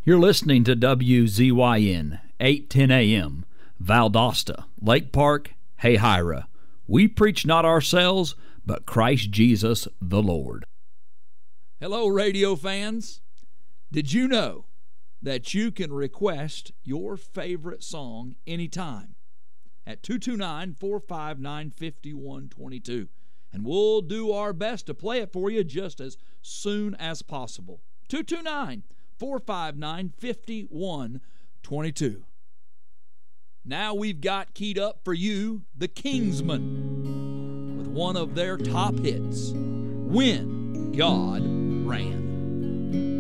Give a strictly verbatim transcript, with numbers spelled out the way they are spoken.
You're listening to W Z Y N, eight ten A M, Valdosta, Lake Park, Hayhira. We preach not ourselves, but Christ Jesus the Lord. Hello, radio fans. Did you know that you can request your favorite song anytime at two two nine, four five nine, five one two two? And we'll do our best to play it for you just as soon as possible. two two nine, four five nine, five one two two. Now we've got keyed up for you the Kingsmen with one of their top hits, When God Ran.